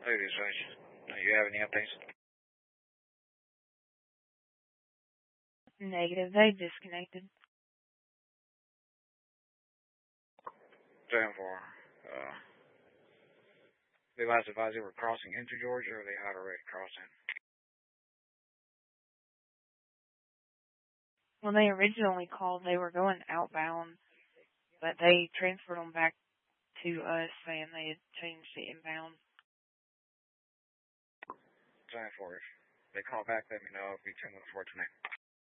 Ladies, do you have any updates? Negative. They disconnected. 10-4. They last advised they were crossing into Georgia, or they had already crossed in? When they originally called, they were going outbound, but they transferred them back to us saying they had changed the inbound. 10-4. They call back, let me know. It'll be 10-4 tonight.